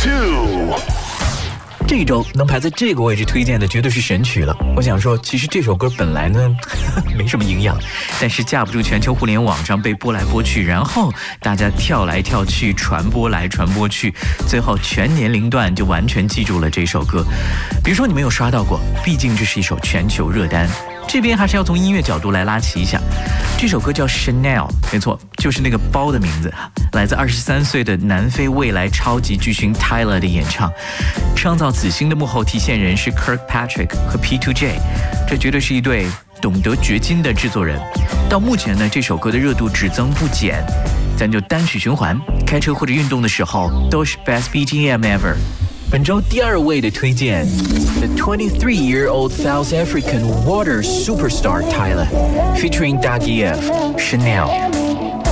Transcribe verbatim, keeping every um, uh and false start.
two。 这一周能排在这个位置推荐的绝对是神曲了。我想说，其实这首歌本来呢没什么营养，但是架不住全球互联网上被播来播去，然后大家跳来跳去，传播来传播去，最后全年龄段就完全记住了这首歌。比如说你没有刷到过，毕竟这是一首全球热单。这边还是要从音乐角度来拉齐一下，这首歌叫 Chanel， 没错，就是那个包的名字，来自二十三岁的南非未来超级巨星 Tyler 的演唱。创造此星的幕后提线人是 Kirkpatrick 和 P 二 J， 这绝对是一对懂得掘金的制作人。到目前呢，这首歌的热度只增不减，咱就单曲循环，开车或者运动的时候都是 Best B G M ever。本周第二位的推荐 The twenty-three-year-old South African water superstar Tyler featuring Dagiev Chanel。